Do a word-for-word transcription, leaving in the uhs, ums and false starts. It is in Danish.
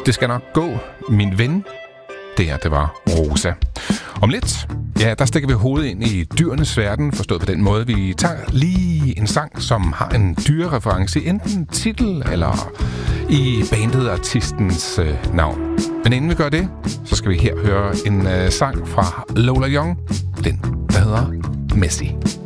Det skal nok gå, min ven. Det her, det var Rosa. Om lidt, ja, der stikker vi hovedet ind i dyrenes verden, forstået på den måde, vi tager lige en sang, som har en dyrereference, enten titel eller i bandet artistens øh, navn. Men inden vi gør det, så skal vi her høre en øh, sang fra Lola Young, den der hedder Messi.